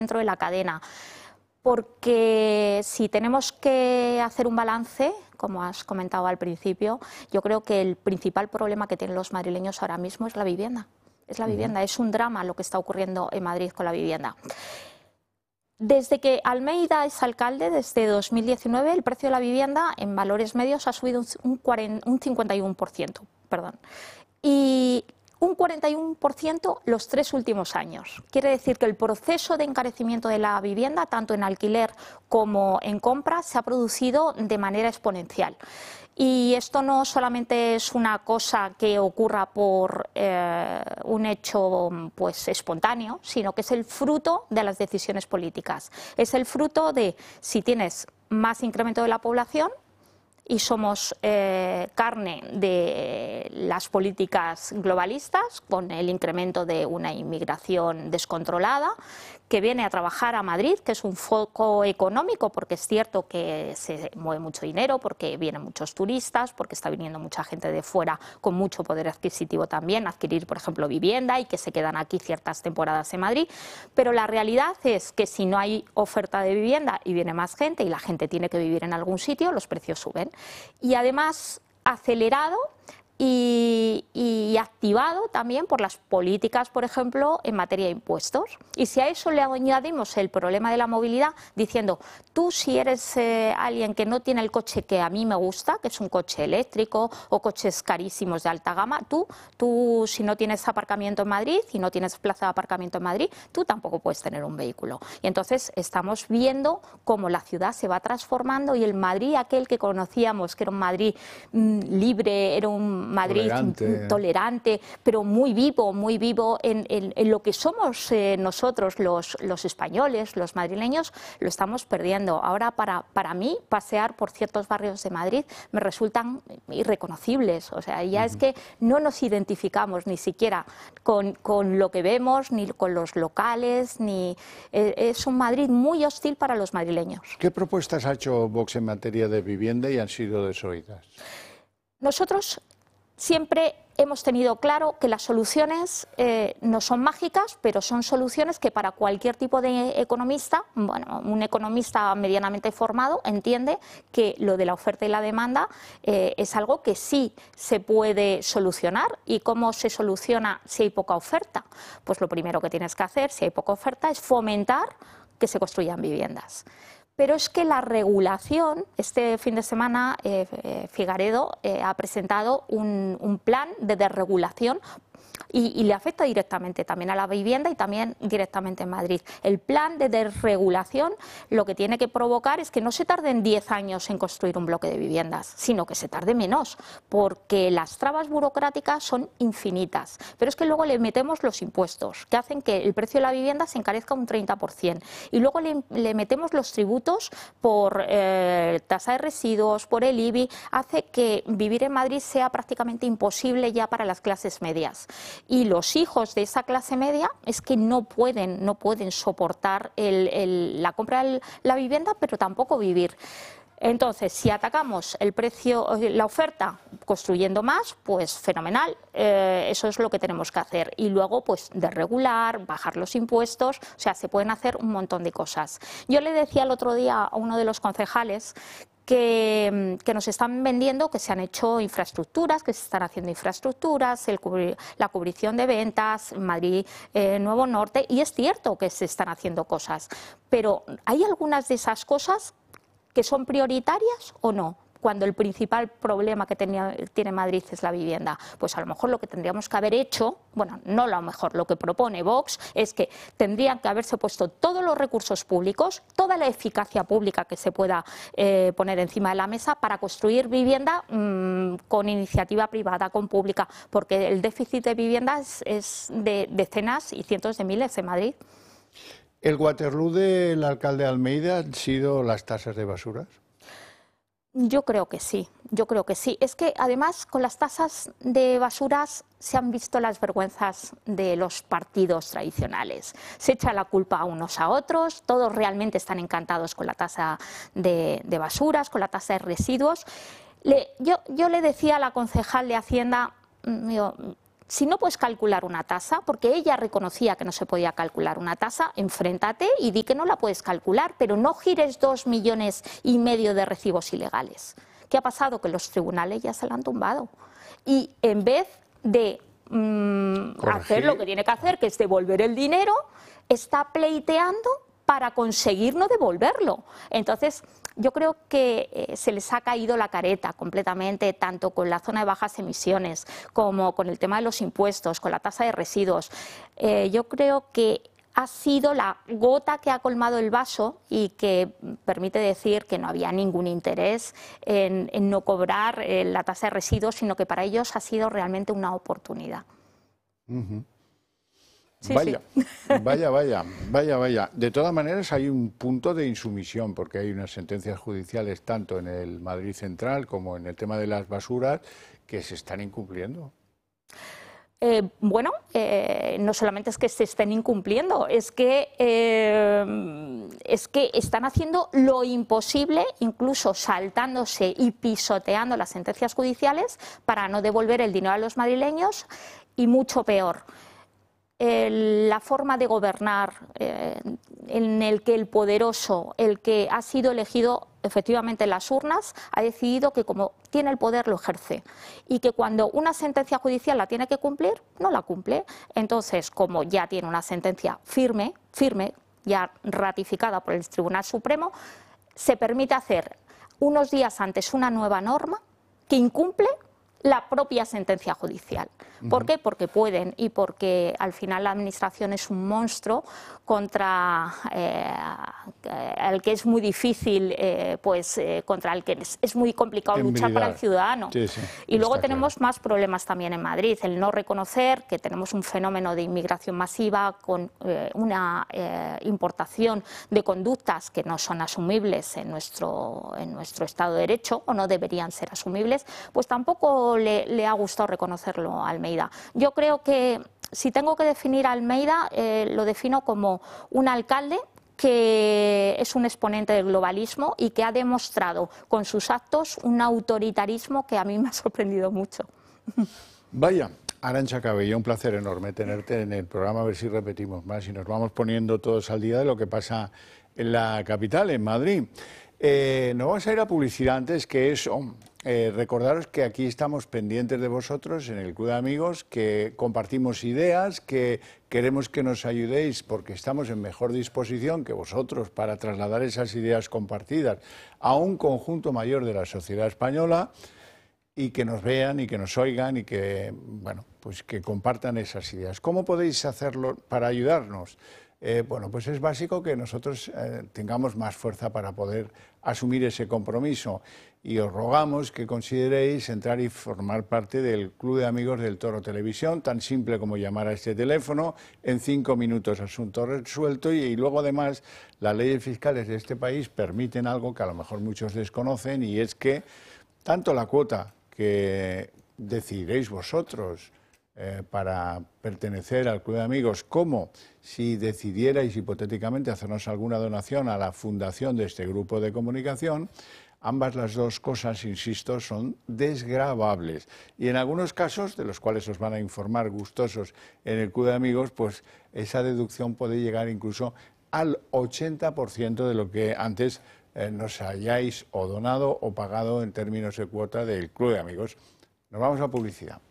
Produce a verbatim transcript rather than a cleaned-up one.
dentro de la cadena. Porque si tenemos que hacer un balance, como has comentado al principio, yo creo que el principal problema que tienen los madrileños ahora mismo es la vivienda. Es la vivienda, es un drama lo que está ocurriendo en Madrid con la vivienda. Desde que Almeida es alcalde, desde dos mil diecinueve, el precio de la vivienda en valores medios ha subido un, cuarenta, un cincuenta y uno por ciento. Perdón. Y un cuarenta y uno por ciento los tres últimos años. Quiere decir que el proceso de encarecimiento de la vivienda, tanto en alquiler como en compra, se ha producido de manera exponencial. Y esto no solamente es una cosa que ocurra por eh, un hecho pues, espontáneo, sino que es el fruto de las decisiones políticas. Es el fruto de si tienes más incremento de la población, y somos eh, carne de las políticas globalistas, con el incremento de una inmigración descontrolada, que viene a trabajar a Madrid, que es un foco económico, porque es cierto que se mueve mucho dinero, porque vienen muchos turistas, porque está viniendo mucha gente de fuera con mucho poder adquisitivo también, a adquirir, por ejemplo, vivienda y que se quedan aquí ciertas temporadas en Madrid. Pero la realidad es que si no hay oferta de vivienda y viene más gente y la gente tiene que vivir en algún sitio, los precios suben. Y además acelerado y, y activado también por las políticas, por ejemplo, en materia de impuestos. Y si a eso le añadimos el problema de la movilidad, diciendo, tú si eres eh, alguien que no tiene el coche que a mí me gusta, que es un coche eléctrico o coches carísimos de alta gama, tú, tú si no tienes aparcamiento en Madrid y no tienes plaza de aparcamiento en Madrid, tú tampoco puedes tener un vehículo. Y entonces estamos viendo cómo la ciudad se va transformando y el Madrid, aquel que conocíamos, que era un Madrid mmm, libre, era un Madrid tolerante, tolerante pero muy vivo, muy vivo en, en, en lo que somos eh, nosotros los, los españoles, los madrileños, lo estamos perdiendo. Ahora para, para mí pasear por ciertos barrios de Madrid me resultan irreconocibles, o sea, ya uh-huh. es que no nos identificamos ni siquiera con, con lo que vemos, ni con los locales, ni eh, es un Madrid muy hostil para los madrileños. ¿Qué propuestas ha hecho Vox en materia de vivienda y han sido desoídas? Nosotros siempre hemos tenido claro que las soluciones eh, no son mágicas, pero son soluciones que para cualquier tipo de economista, bueno, un economista medianamente formado entiende que lo de la oferta y la demanda eh, es algo que sí se puede solucionar. ¿Y cómo se soluciona si hay poca oferta? Pues lo primero que tienes que hacer, si hay poca oferta, es fomentar que se construyan viviendas. Pero es que la regulación, este fin de semana eh, eh, Figaredo eh, ha presentado un, un plan de desregulación y, y le afecta directamente también a la vivienda y también directamente en Madrid. El plan de desregulación lo que tiene que provocar es que no se tarden diez años en construir un bloque de viviendas, sino que se tarde menos, porque las trabas burocráticas son infinitas. Pero es que luego le metemos los impuestos, que hacen que el precio de la vivienda se encarezca un treinta por ciento. Y luego le, le metemos los tributos por eh, tasa de residuos, por el I B I, hace que vivir en Madrid sea prácticamente imposible ya para las clases medias. Y los hijos de esa clase media es que no pueden, no pueden soportar el, el, la compra de la vivienda, pero tampoco vivir. Entonces, si atacamos el precio, la oferta construyendo más, pues fenomenal, eh, eso es lo que tenemos que hacer. Y luego, pues desregular, bajar los impuestos, o sea, se pueden hacer un montón de cosas. Yo le decía el otro día a uno de los concejales Que, que nos están vendiendo que se han hecho infraestructuras, que se están haciendo infraestructuras, el cubri, la cubrición de ventas, Madrid, eh, Nuevo Norte, y es cierto que se están haciendo cosas, pero ¿hay algunas de esas cosas que son prioritarias o no? Cuando el principal problema que tenía, tiene Madrid es la vivienda, pues a lo mejor lo que tendríamos que haber hecho, bueno, no lo mejor, lo que propone Vox es que tendrían que haberse puesto todos los recursos públicos, toda la eficacia pública que se pueda eh, poner encima de la mesa para construir vivienda mmm, con iniciativa privada, con pública, porque el déficit de vivienda es, es de decenas y cientos de miles en Madrid. ¿El Waterloo del alcalde Almeida han sido las tasas de basuras? Yo creo que sí, yo creo que sí. Es que además con las tasas de basuras se han visto las vergüenzas de los partidos tradicionales. Se echa la culpa a unos a otros, todos realmente están encantados con la tasa de, de basuras, con la tasa de residuos. Le, yo, yo le decía a la concejal de Hacienda, digo, si no puedes calcular una tasa, porque ella reconocía que no se podía calcular una tasa, enfréntate y di que no la puedes calcular, pero no gires dos millones y medio de recibos ilegales. ¿Qué ha pasado? Que los tribunales ya se la han tumbado. Y en vez de mmm, hacer lo que tiene que hacer, que es devolver el dinero, está pleiteando para conseguir no devolverlo. Entonces, yo creo que eh, se les ha caído la careta completamente, tanto con la zona de bajas emisiones como con el tema de los impuestos, con la tasa de residuos. Eh, yo creo que ha sido la gota que ha colmado el vaso y que permite decir que no había ningún interés en, en no cobrar eh, la tasa de residuos, sino que para ellos ha sido realmente una oportunidad. Uh-huh. Sí, vaya, sí. vaya, vaya, vaya, vaya. De todas maneras hay un punto de insumisión porque hay unas sentencias judiciales tanto en el Madrid Central como en el tema de las basuras que se están incumpliendo. Eh, bueno, eh, no solamente es que se estén incumpliendo, es que, eh, es que están haciendo lo imposible, incluso saltándose y pisoteando las sentencias judiciales para no devolver el dinero a los madrileños y mucho peor. La forma de gobernar eh, en el que el poderoso, el que ha sido elegido efectivamente en las urnas, ha decidido que como tiene el poder lo ejerce y que cuando una sentencia judicial la tiene que cumplir, no la cumple. Entonces, como ya tiene una sentencia firme, firme, ya ratificada por el Tribunal Supremo, se permite hacer unos días antes una nueva norma que incumple la propia sentencia judicial. ¿Por qué? Porque pueden y porque al final la administración es un monstruo contra eh, el que es muy difícil, eh, pues eh, contra el que es, es muy complicado Embridar. luchar para el ciudadano. Sí, sí, y luego está tenemos claro. más problemas también en Madrid, el no reconocer que tenemos un fenómeno de inmigración masiva con eh, una eh, importación de conductas que no son asumibles en nuestro, en nuestro Estado de Derecho o no deberían ser asumibles, pues tampoco le, le ha gustado reconocerlo a Almeida. Yo creo que si tengo que definir a Almeida, eh, lo defino como un alcalde que es un exponente del globalismo y que ha demostrado con sus actos un autoritarismo que a mí me ha sorprendido mucho. Vaya, Arantxa Cabello, un placer enorme tenerte en el programa, a ver si repetimos más y nos vamos poniendo todos al día de lo que pasa en la capital, en Madrid. Eh, no vamos a ir a publicidad antes que eso. Eh, recordaros que aquí estamos pendientes de vosotros en el Club de Amigos, que compartimos ideas, que queremos que nos ayudéis porque estamos en mejor disposición que vosotros para trasladar esas ideas compartidas a un conjunto mayor de la sociedad española y que nos vean y que nos oigan y que, bueno, pues que compartan esas ideas. ¿Cómo podéis hacerlo para ayudarnos? Eh, bueno, pues es básico que nosotros eh, tengamos más fuerza para poder asumir ese compromiso y os rogamos que consideréis entrar y formar parte del Club de Amigos del Toro Televisión, tan simple como llamar a este teléfono, en cinco minutos asunto resuelto y, y luego además las leyes fiscales de este país permiten algo que a lo mejor muchos desconocen y es que tanto la cuota que decidiréis vosotros Eh, para pertenecer al Club de Amigos, como si decidierais hipotéticamente hacernos alguna donación a la fundación de este grupo de comunicación, ambas las dos cosas, insisto, son desgravables. Y en algunos casos, de los cuales os van a informar gustosos en el Club de Amigos, pues esa deducción puede llegar incluso al ochenta por ciento de lo que antes eh, nos hayáis o donado o pagado en términos de cuota del Club de Amigos. Nos vamos a publicidad.